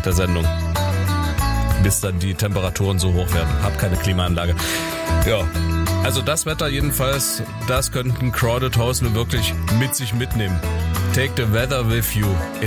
der Sendung. Bis dann die Temperaturen so hoch werden. Hab keine Klimaanlage. Ja, also das Wetter jedenfalls, das könnten Crowded House nur wirklich mit sich mitnehmen. Take the weather with you.